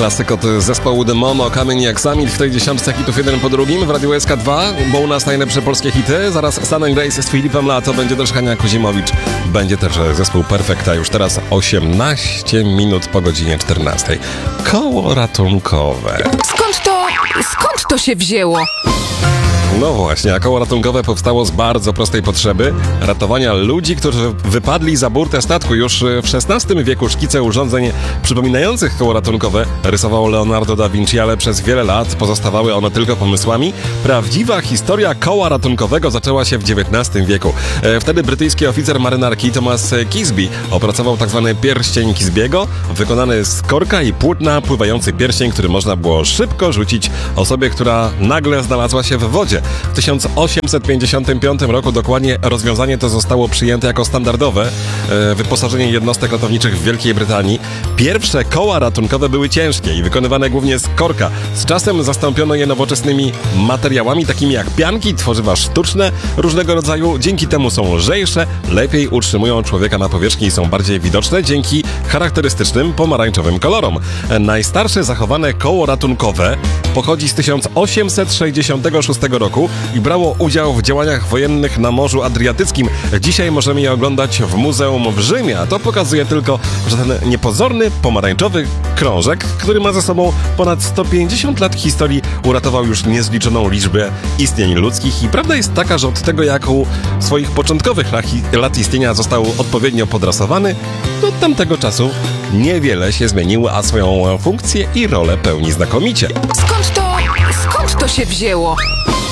Klasyk od zespołu The Mono, Kamień jak Samil w tej dziesiątce hitów jeden po drugim w Radiu SK2, bo u nas najlepsze polskie hity. Zaraz Sun & Grace z Filipem Lato, będzie też Hania Kuzimowicz, będzie też zespół Perfekta. Już teraz 18 minut po godzinie 14. Koło ratunkowe. Skąd to się wzięło? No właśnie, a koło ratunkowe powstało z bardzo prostej potrzeby ratowania ludzi, którzy wypadli za burtę statku. Już w XVI wieku szkice urządzeń przypominających koło ratunkowe rysował Leonardo da Vinci, ale przez wiele lat pozostawały one tylko pomysłami. Prawdziwa historia koła ratunkowego zaczęła się w XIX wieku. Wtedy brytyjski oficer marynarki Thomas Kisby opracował tzw. pierścień Kisbiego, wykonany z korka i płótna, pływający pierścień, który można było szybko rzucić osobie, która nagle znalazła się w wodzie. W 1855 roku dokładnie rozwiązanie to zostało przyjęte jako standardowe wyposażenie jednostek ratowniczych w Wielkiej Brytanii. Pierwsze koła ratunkowe były ciężkie i wykonywane głównie z korka. Z czasem zastąpiono je nowoczesnymi materiałami takimi jak pianki, tworzywa sztuczne różnego rodzaju. Dzięki temu są lżejsze, lepiej utrzymują człowieka na powierzchni i są bardziej widoczne dzięki charakterystycznym pomarańczowym kolorom. Najstarsze zachowane koło ratunkowe pochodzi z 1866 roku i brało udział w działaniach wojennych na Morzu Adriatyckim. Dzisiaj możemy je oglądać w muzeum w Rzymie, a to pokazuje tylko, że ten niepozorny, pomarańczowy krążek, który ma ze sobą ponad 150 lat historii, uratował już niezliczoną liczbę istnień ludzkich i prawda jest taka, że od tego, jak u swoich początkowych lat istnienia został odpowiednio podrasowany, do tamtego czasu niewiele się zmieniło, a swoją funkcję i rolę pełni znakomicie. Skąd to się wzięło?